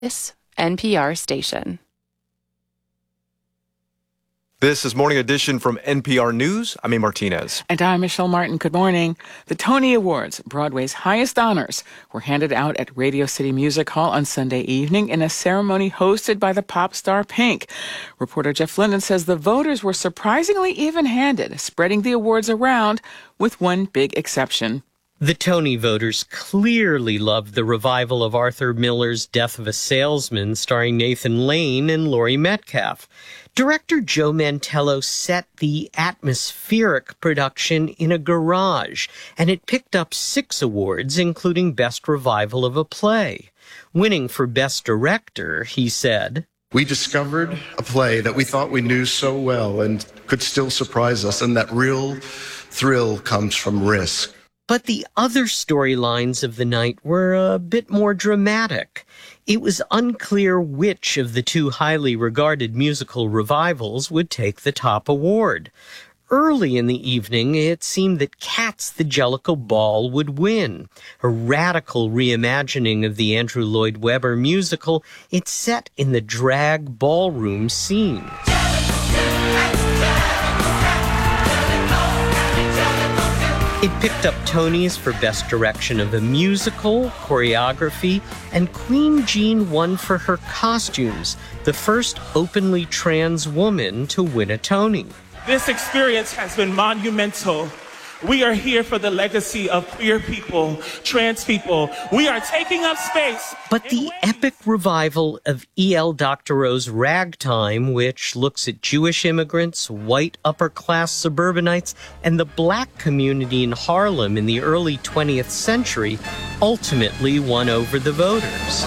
This NPR station. This is Morning Edition from NPR News. I'm A. Martinez. And I'm Michelle Martin. Good morning. The Tony Awards, Broadway's highest honors, were handed out at Radio City Music Hall on Sunday evening in a ceremony hosted by the pop star Pink. Reporter Jeff Linden says the voters were surprisingly even-handed, spreading the awards around with one big exception. The Tony voters clearly loved the revival of Arthur Miller's Death of a Salesman, starring Nathan Lane and Laurie Metcalf. Director Joe Mantello set the atmospheric production in a garage, and it picked up 6 awards, including Best Revival of a Play. Winning for Best Director, he said, "We discovered a play that we thought we knew so well and could still surprise us, and that real thrill comes from risk." But the other storylines of the night were a bit more dramatic. It was unclear which of the 2 highly regarded musical revivals would take the top award. Early in the evening, it seemed that Cats the Jellicle Ball would win. A radical reimagining of the Andrew Lloyd Webber musical, it's set in the drag ballroom scene. It picked up Tonys for Best Direction of a Musical, Choreography, and Queen Jean won for her costumes, the first openly trans woman to win a Tony. This experience has been monumental. We are here for the legacy of queer people, trans people. We are taking up space. But the epic revival of E.L. Doctorow's Ragtime, which looks at Jewish immigrants, white upper-class suburbanites, and the black community in Harlem in the early 20th century, ultimately won over the voters.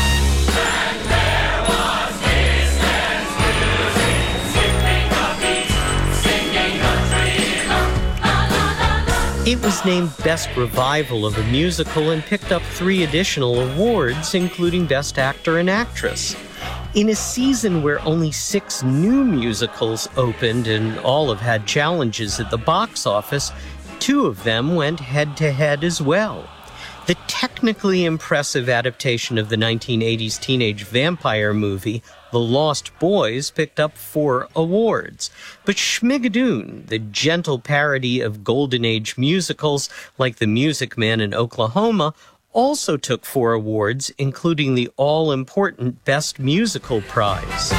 It was named Best Revival of a Musical and picked up 3 additional awards, including Best Actor and Actress. In a season where only 6 new musicals opened and all have had challenges at the box office, 2 of them went head-to-head as well. The technically impressive adaptation of the 1980s teenage vampire movie, The Lost Boys, picked up 4 awards. But Schmigadoon, the gentle parody of Golden Age musicals like The Music Man in Oklahoma, also took 4 awards, including the all-important Best Musical prize.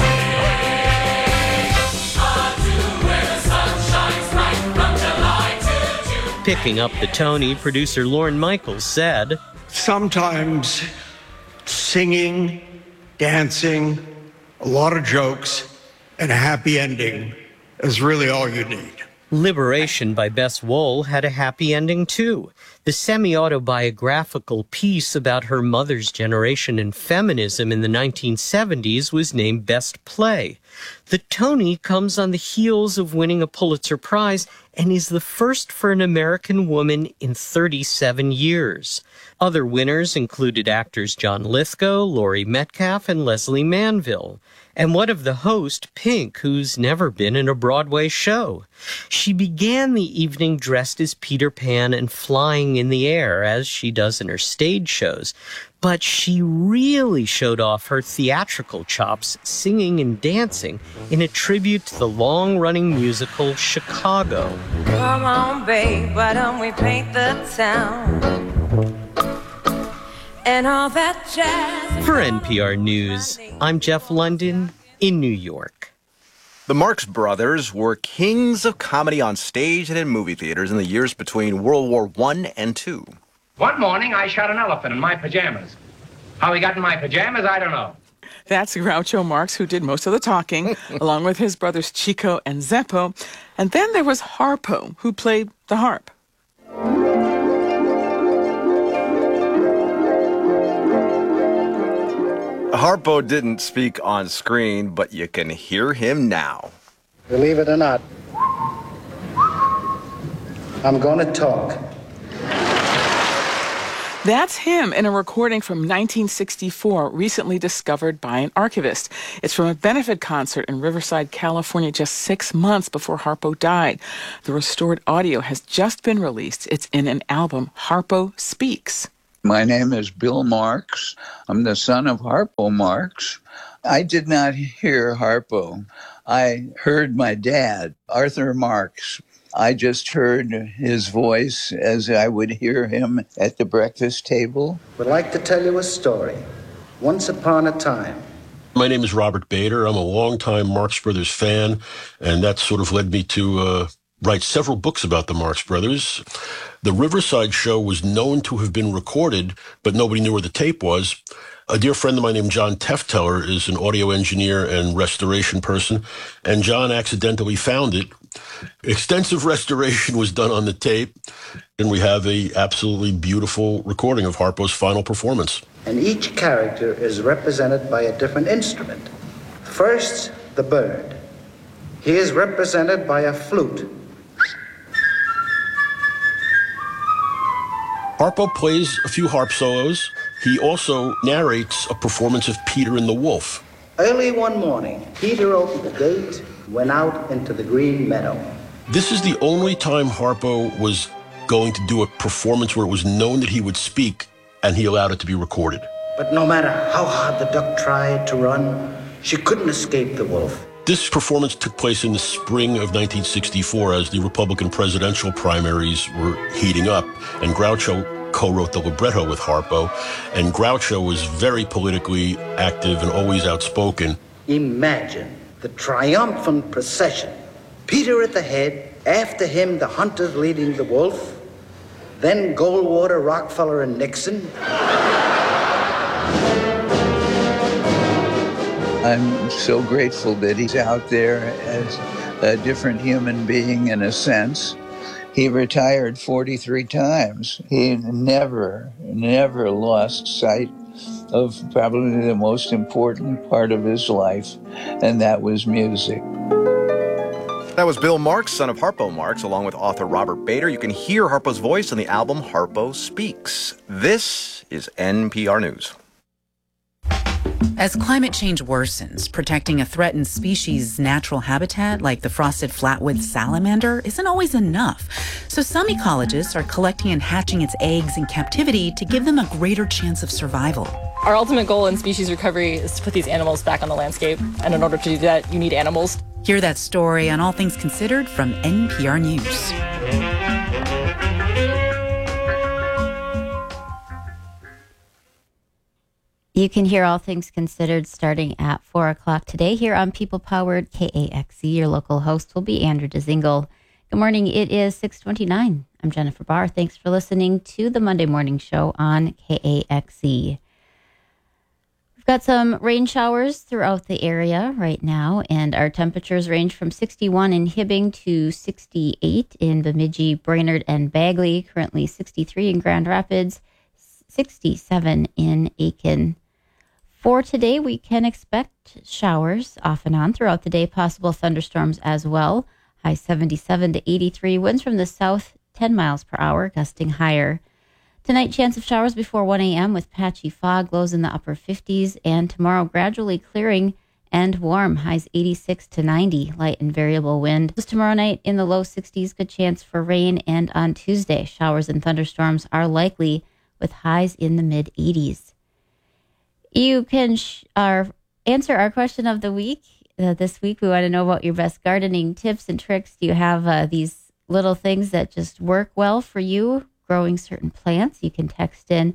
Picking up the Tony, producer Lorne Michaels said, "Sometimes singing, dancing, a lot of jokes, and a happy ending is really all you need." Liberation by Bess Wohl had a happy ending, too. The semi-autobiographical piece about her mother's generation and feminism in the 1970s was named Best Play. The Tony comes on the heels of winning a Pulitzer Prize and is the first for an American woman in 37 years. Other winners included actors John Lithgow, Laurie Metcalf, and Leslie Manville. And what of the host, Pink, who's never been in a Broadway show? She began the evening dressed as Peter Pan and flying in the air, as she does in her stage shows. But she really showed off her theatrical chops, singing and dancing, in a tribute to the long-running musical Chicago. Come on, babe, why don't we paint the town? And all that jazz. For NPR News, I'm Jeff London in New York. The Marx Brothers were kings of comedy on stage and in movie theaters in the years between World War I and II. One morning, I shot an elephant in my pajamas. How he got in my pajamas, I don't know. That's Groucho Marx, who did most of the talking, along with his brothers Chico and Zeppo. And then there was Harpo, who played the harp. Harpo didn't speak on screen, but you can hear him now. Believe it or not, I'm going to talk. That's him in a recording from 1964, recently discovered by an archivist. It's from a benefit concert in Riverside, California, just 6 months before Harpo died. The restored audio has just been released. It's in an album, Harpo Speaks. My name is Bill Marx. I'm the son of Harpo Marx. I did not hear Harpo. I heard my dad, Arthur Marx. I just heard his voice as I would hear him at the breakfast table. Would like to tell you a story. Once upon a time. My name is Robert Bader. I'm a longtime Marx Brothers fan, and that sort of led me to write several books about the Marx Brothers. The Riverside Show was known to have been recorded, but nobody knew where the tape was. A dear friend of mine named John Tefteller is an audio engineer and restoration person, and John accidentally found it. Extensive restoration was done on the tape, and we have a absolutely beautiful recording of Harpo's final performance. And each character is represented by a different instrument. First, the bird. He is represented by a flute. Harpo plays a few harp solos. He also narrates a performance of Peter and the Wolf. Early one morning, Peter opened the gate, went out into the green meadow. This is the only time Harpo was going to do a performance where it was known that he would speak, and he allowed it to be recorded. But no matter how hard the duck tried to run, she couldn't escape the wolf. This performance took place in the spring of 1964 as the Republican presidential primaries were heating up, and Groucho co-wrote the libretto with Harpo, and Groucho was very politically active and always outspoken. Imagine the triumphant procession. Peter at the head, after him the hunters leading the wolf, then Goldwater, Rockefeller, and Nixon. I'm so grateful that he's out there as a different human being in a sense. He retired 43 times. He never lost sight of probably the most important part of his life, and that was music. That was Bill Marx, son of Harpo Marx, along with author Robert Bader. You can hear Harpo's voice on the album Harpo Speaks. This is NPR News. As climate change worsens, protecting a threatened species' natural habitat like the frosted flatwood salamander isn't always enough. So some ecologists are collecting and hatching its eggs in captivity to give them a greater chance of survival. Our ultimate goal in species recovery is to put these animals back on the landscape. And in order to do that, you need animals. Hear that story on All Things Considered from NPR News. You can hear All Things Considered starting at 4 o'clock today here on People-Powered KAXE. Your local host will be Andrew Dzingel. Good morning. It is 6:29. I'm Jennifer Barr. Thanks for listening to the Monday Morning Show on KAXE. We've got some rain showers throughout the area right now, and our temperatures range from 61 in Hibbing to 68 in Bemidji, Brainerd, and Bagley. Currently 63 in Grand Rapids, 67 in Aiken. For today, we can expect showers off and on throughout the day, possible thunderstorms as well. High 77 to 83, winds from the south 10 miles per hour, gusting higher. Tonight, chance of showers before 1 a.m. with patchy fog, lows in the upper 50s, and tomorrow gradually clearing and warm, highs 86 to 90, light and variable wind. Tomorrow night in the low 60s, good chance for rain, and on Tuesday, showers and thunderstorms are likely with highs in the mid-80s. You can answer our question of the week. This week, we want to know about your best gardening tips and tricks. Do you have these little things that just work well for you, growing certain plants? You can text in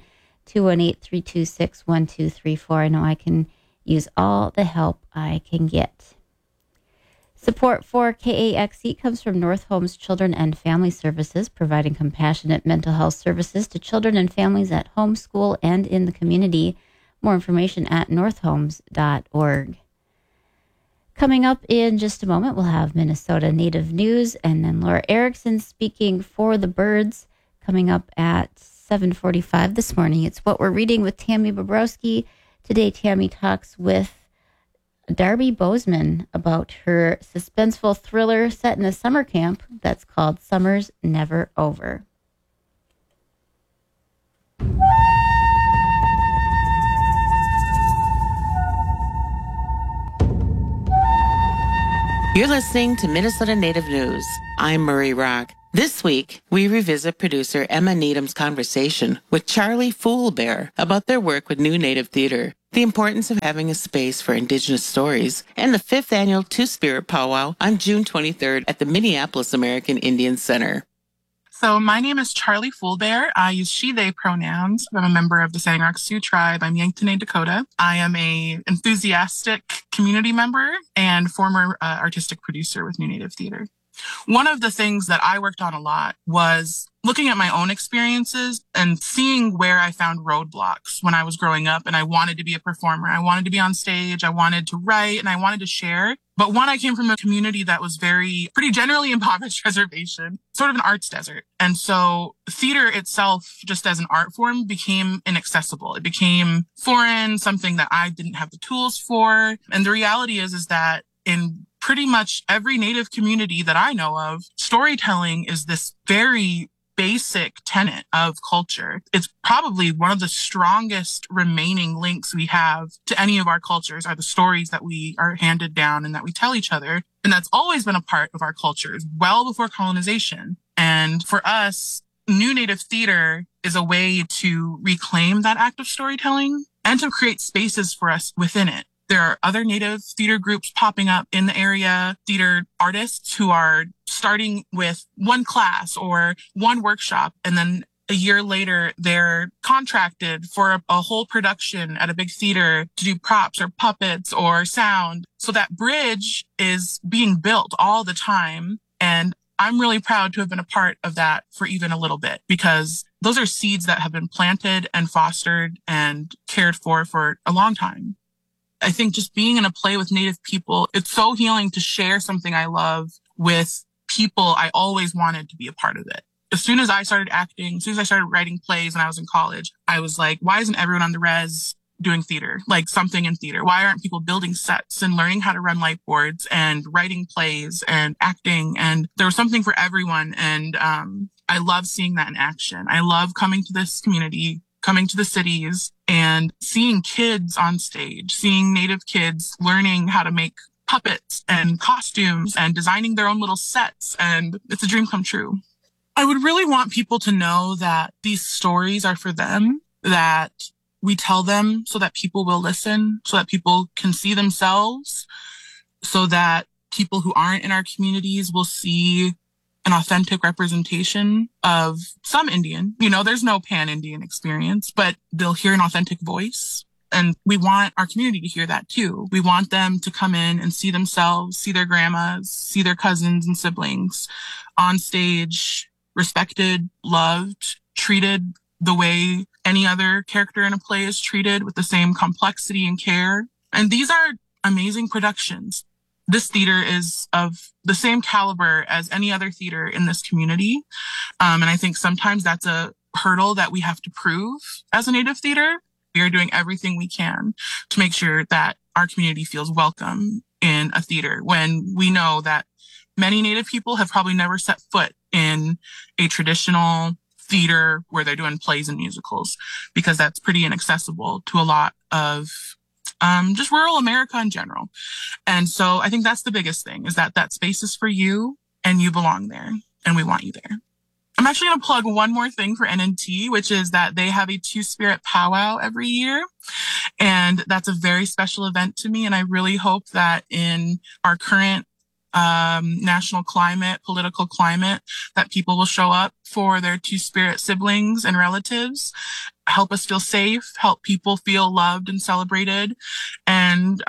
218-326-1234. I know I can use all the help I can get. Support for KAXE comes from North Homes Children and Family Services, providing compassionate mental health services to children and families at home, school, and in the community. More information at northhomes.org. Coming up in just a moment, we'll have Minnesota Native News, and then Laura Erickson speaking for the birds coming up at 7:45 this morning. It's What We're Reading with Tammy Bobrowski. Today, Tammy talks with Darby Bozeman about her suspenseful thriller set in a summer camp that's called Summer's Never Over. You're listening to Minnesota Native News. I'm Marie Rock. This week, we revisit producer Emma Needham's conversation with Charlie Foolbear about their work with New Native Theater, the importance of having a space for Indigenous stories, and the 5th annual Two-Spirit Powwow on June 23rd at the Minneapolis American Indian Center. So my name is Charlie Foolbear. I use she, they pronouns. I'm a member of the Standing Rock Sioux tribe. I'm Yanktonai Dakota. I am a enthusiastic community member and former artistic producer with New Native Theater. One of the things that I worked on a lot was looking at my own experiences and seeing where I found roadblocks when I was growing up and I wanted to be a performer. I wanted to be on stage. I wanted to write and I wanted to share. But one, I came from a community that was pretty generally impoverished reservation, sort of an arts desert. And so theater itself, just as an art form, became inaccessible. It became foreign, something that I didn't have the tools for. And the reality is that in pretty much every Native community that I know of, storytelling is this very basic tenet of culture. It's probably one of the strongest remaining links we have to any of our cultures are the stories that we are handed down and that we tell each other. And that's always been a part of our cultures well before colonization. And for us, New Native Theater is a way to reclaim that act of storytelling and to create spaces for us within it. There are other Native theater groups popping up in the area, theater artists who are starting with one class or one workshop, and then a year later, they're contracted for a whole production at a big theater to do props or puppets or sound. So that bridge is being built all the time. And I'm really proud to have been a part of that for even a little bit, because those are seeds that have been planted and fostered and cared for a long time. I think just being in a play with Native people, it's so healing to share something I love with people I always wanted to be a part of it. As soon as I started acting, as soon as I started writing plays when I was in college, I was like, why isn't everyone on the res doing theater, like something in theater? Why aren't people building sets and learning how to run light boards and writing plays and acting? And there was something for everyone. And I love seeing that in action. I love coming to this community, coming to the cities and seeing kids on stage, seeing Native kids learning how to make puppets and costumes and designing their own little sets. And it's a dream come true. I would really want people to know that these stories are for them, that we tell them so that people will listen, so that people can see themselves, so that people who aren't in our communities will see an authentic representation of some Indian. You know, there's no pan-Indian experience, but they'll hear an authentic voice. And we want our community to hear that too. We want them to come in and see themselves, see their grandmas, see their cousins and siblings on stage, respected, loved, treated the way any other character in a play is treated, with the same complexity and care. And these are amazing productions. This theater is of the same caliber as any other theater in this community. And I think sometimes that's a hurdle that we have to prove as a Native theater. We are doing everything we can to make sure that our community feels welcome in a theater, when we know that many Native people have probably never set foot in a traditional theater where they're doing plays and musicals, because that's pretty inaccessible to a lot of just rural America in general. And so I think that's the biggest thing, is that that space is for you and you belong there and we want you there. I'm actually going to plug one more thing for NNT, which is that they have a Two-Spirit Powwow every year. And that's a very special event to me. And I really hope that in our current national climate, political climate, that people will show up for their Two-Spirit siblings and relatives, help us feel safe, help people feel loved and celebrated, and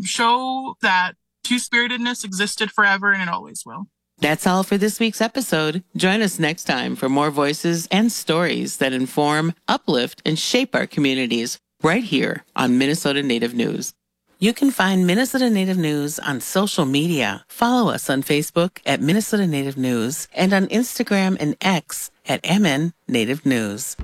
show that two-spiritedness existed forever and it always will. That's all for this week's episode. Join us next time for more voices and stories that inform, uplift, and shape our communities right here on Minnesota Native News. You can find Minnesota Native News on social media. Follow us on Facebook at Minnesota Native News and on Instagram and X at MN Native News.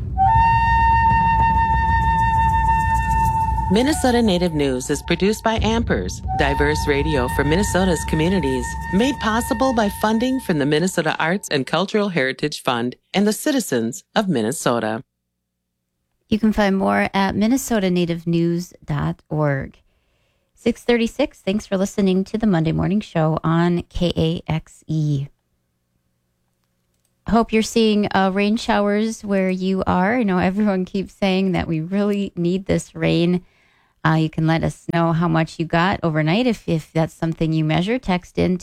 Minnesota Native News is produced by Ampers, diverse radio for Minnesota's communities, made possible by funding from the Minnesota Arts and Cultural Heritage Fund and the citizens of Minnesota. You can find more at minnesotanativenews.org. 6:36. Thanks for listening to the Monday Morning Show on KAXE. Hope you're seeing rain showers where you are. I know everyone keeps saying that we really need this rain. You can let us know how much you got overnight if that's something you measure. Text in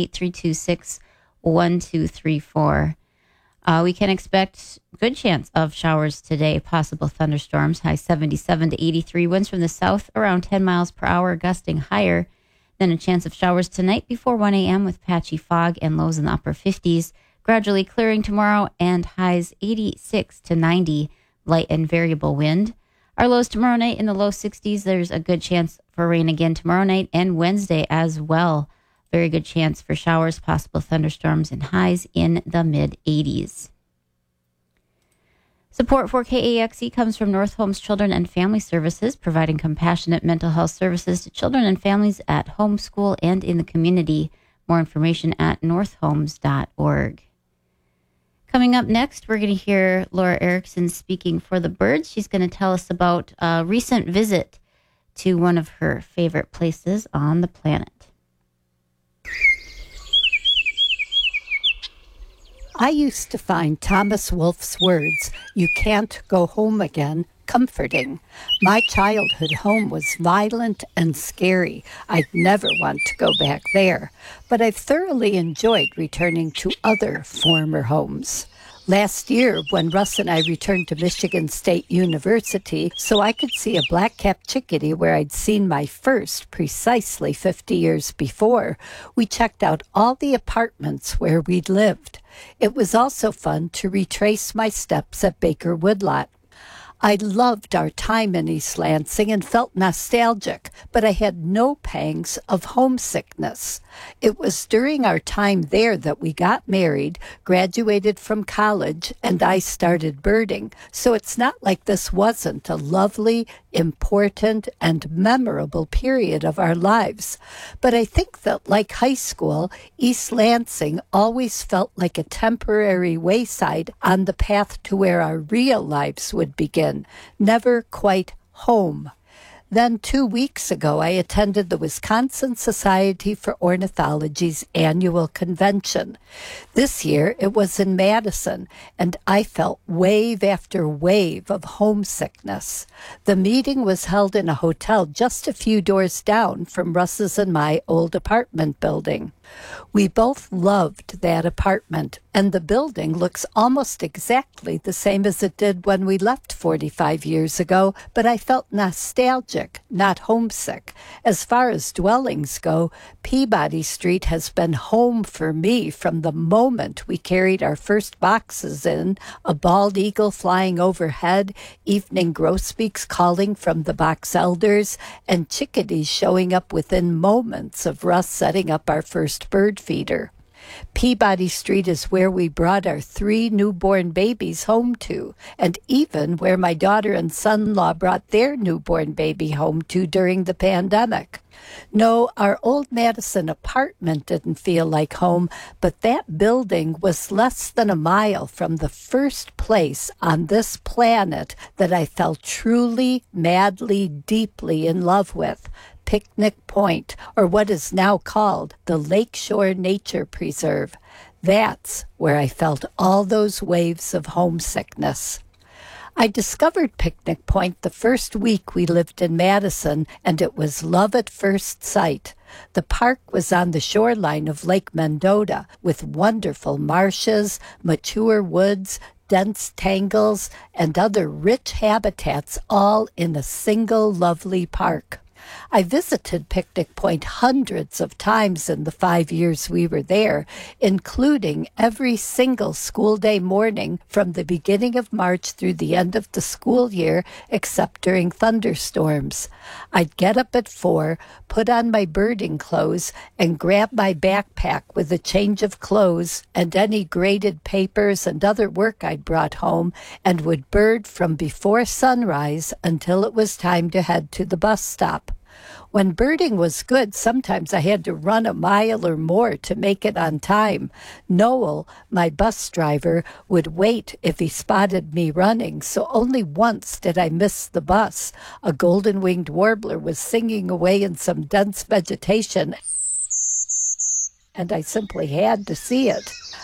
218-326-1234. We can expect good chance of showers today, possible thunderstorms, high 77 to 83. Winds from the south around 10 miles per hour, gusting higher. Then a chance of showers tonight before 1 a.m. with patchy fog and lows in the upper 50s. Gradually clearing tomorrow and highs 86 to 90, light and variable wind. Our lows tomorrow night in the low 60s. There's a good chance for rain again tomorrow night and Wednesday as well. Very good chance for showers, possible thunderstorms, and highs in the mid-80s. Support for KAXE comes from North Homes Children and Family Services, providing compassionate mental health services to children and families at home, school, and in the community. More information at northhomes.org. Coming up next, we're going to hear Laura Erickson speaking for the birds. She's going to tell us about a recent visit to one of her favorite places on the planet. I used to find Thomas Wolfe's words, "You can't go home again," comforting. My childhood home was violent and scary. I'd never want to go back there, but I've thoroughly enjoyed returning to other former homes. Last year, when Russ and I returned to Michigan State University so I could see a black-capped chickadee where I'd seen my first precisely 50 years before, we checked out all the apartments where we'd lived. It was also fun to retrace my steps at Baker Woodlot. I loved our time in East Lansing and felt nostalgic, but I had no pangs of homesickness. It was during our time there that we got married, graduated from college, and I started birding. So it's not like this wasn't a lovely, important, and memorable period of our lives. But I think that, like high school, East Lansing always felt like a temporary wayside on the path to where our real lives would begin. Never quite home. Then 2 weeks ago, I attended the Wisconsin Society for Ornithology's annual convention. This year, it was in Madison, and I felt wave after wave of homesickness. The meeting was held in a hotel just a few doors down from Russ's and my old apartment building. We both loved that apartment, and the building looks almost exactly the same as it did when we left 45 years ago, but I felt nostalgic, not homesick. As far as dwellings go, Peabody Street has been home for me from the moment we carried our first boxes in, a bald eagle flying overhead, evening grosbeaks calling from the box elders, and chickadees showing up within moments of Russ setting up our first bird feeder. Peabody Street is where we brought our 3 newborn babies home to, and even where my daughter and son-in-law brought their newborn baby home to during the pandemic. No, our old Madison apartment didn't feel like home, but that building was less than a mile from the first place on this planet that I felt truly, madly, deeply in love with. Picnic Point, or what is now called the Lakeshore Nature Preserve. That's where I felt all those waves of homesickness. I discovered Picnic Point the first week we lived in Madison, and it was love at first sight. The park was on the shoreline of Lake Mendota, with wonderful marshes, mature woods, dense tangles, and other rich habitats all in a single lovely park. I visited Picnic Point hundreds of times in the 5 years we were there, including every single school day morning from the beginning of March through the end of the school year, except during thunderstorms. I'd get up at 4, put on my birding clothes, and grab my backpack with a change of clothes and any graded papers and other work I'd brought home, and would bird from before sunrise until it was time to head to the bus stop. When birding was good, sometimes I had to run a mile or more to make it on time. Noel, my bus driver, would wait if he spotted me running, so only once did I miss the bus. A golden-winged warbler was singing away in some dense vegetation, and I simply had to see it.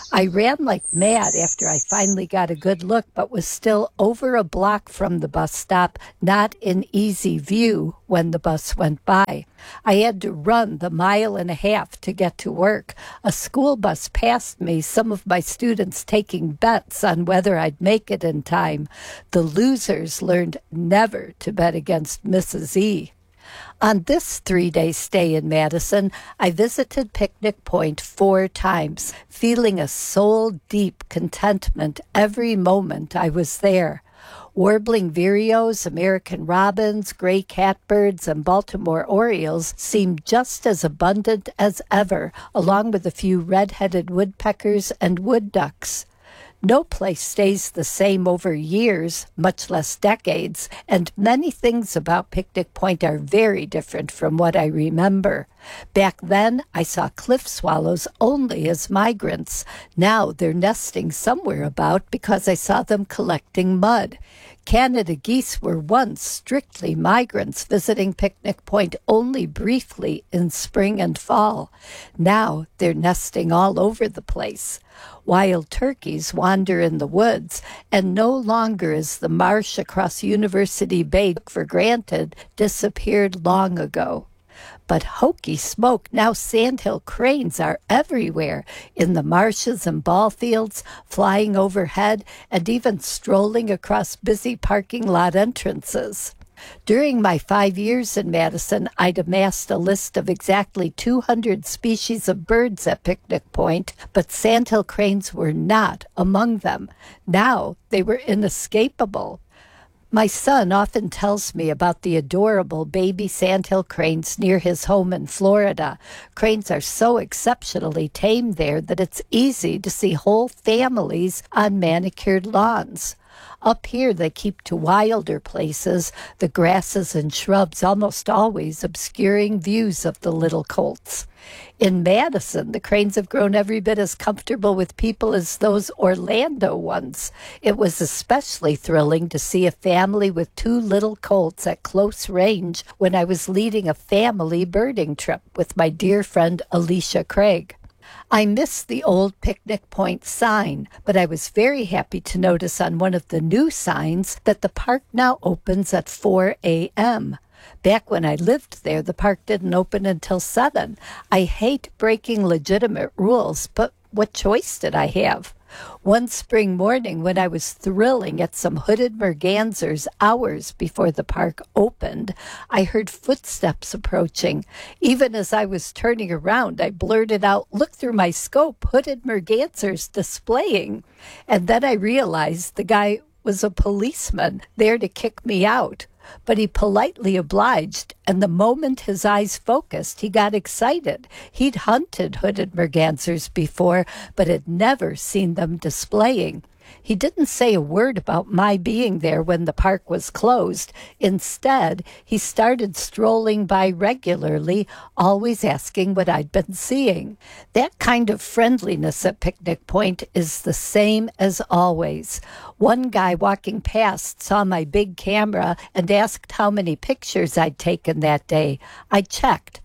I ran like mad after I finally got a good look, but was still over a block from the bus stop, not in easy view when the bus went by. I had to run the 1.5 miles to get to work. A school bus passed me, some of my students taking bets on whether I'd make it in time. The losers learned never to bet against Mrs. E. On this 3-day stay in Madison, I visited Picnic Point 4 times, feeling a soul-deep contentment every moment I was there. Warbling vireos, American robins, gray catbirds, and Baltimore orioles seemed just as abundant as ever, along with a few red-headed woodpeckers and wood ducks. No place stays the same over years, much less decades, and many things about Picnic Point are very different from what I remember. Back then, I saw cliff swallows only as migrants. Now they're nesting somewhere about because I saw them collecting mud. Canada geese were once strictly migrants, visiting Picnic Point only briefly in spring and fall. Now they're nesting all over the place. Wild turkeys wander in the woods, and no longer is the marsh across University Bay for granted disappeared long ago. But hokey smoke, now sandhill cranes are everywhere, in the marshes and ball fields, flying overhead, and even strolling across busy parking lot entrances. During my 5 years in Madison, I'd amassed a list of exactly 200 species of birds at Picnic Point, but sandhill cranes were not among them. Now they were inescapable. My son often tells me about the adorable baby sandhill cranes near his home in Florida. Cranes are so exceptionally tame there that it's easy to see whole families on manicured lawns. Up here, they keep to wilder places, the grasses and shrubs almost always obscuring views of the little colts. In Madison, the cranes have grown every bit as comfortable with people as those Orlando ones. It was especially thrilling to see a family with 2 little colts at close range when I was leading a family birding trip with my dear friend Alicia Craig. I missed the old Picnic Point sign, but I was very happy to notice on one of the new signs that the park now opens at 4 a.m. Back when I lived there, the park didn't open until 7. I hate breaking legitimate rules, but what choice did I have? One spring morning when I was thrilling at some hooded mergansers hours before the park opened, I heard footsteps approaching. Even as I was turning around, I blurted out, "Look through my scope, hooded mergansers displaying." And then I realized the guy was a policeman there to kick me out. But he politely obliged, and the moment his eyes focused, he got excited. He'd hunted hooded mergansers before, but had never seen them displaying. He didn't say a word about my being there when the park was closed. Instead, he started strolling by regularly, always asking what I'd been seeing. That kind of friendliness at Picnic Point is the same as always. One guy walking past saw my big camera and asked how many pictures I'd taken that day. I checked.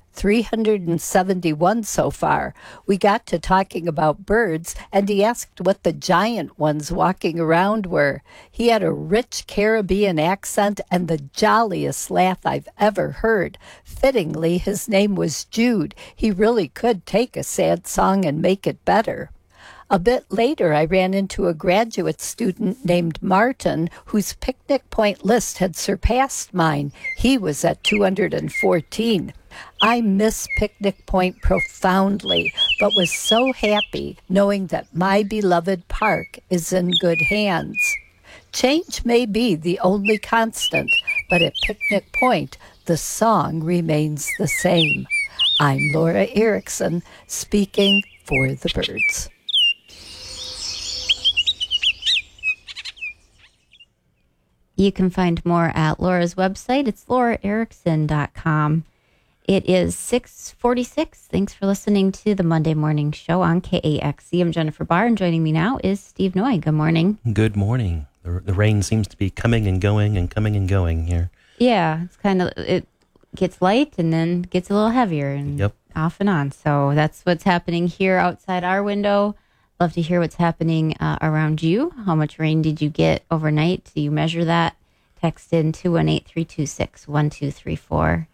371 so far. We got to talking about birds, and he asked what the giant ones walking around were. He had a rich Caribbean accent and the jolliest laugh I've ever heard. Fittingly, his name was Jude. He really could take a sad song and make it better. A bit later, I ran into a graduate student named Martin, whose Picnic Point list had surpassed mine. He was at 214. I miss Picnic Point profoundly, but was so happy knowing that my beloved park is in good hands. Change may be the only constant, but at Picnic Point, the song remains the same. I'm Laura Erickson, speaking for the birds. You can find more at Laura's website. It's lauraerickson.com. It is 6:46. Thanks for listening to the Monday Morning Show on KAXE. I'm Jennifer Barr, and joining me now is Steve Noy. Good morning. Good morning. The rain seems to be coming and going and coming and going here. Yeah, it's kind of, it gets light and then gets a little heavier and off and on. So that's what's happening here outside our window. Love to hear what's happening around you. How much rain did you get overnight? Do you measure that? Text in 218-326-1234.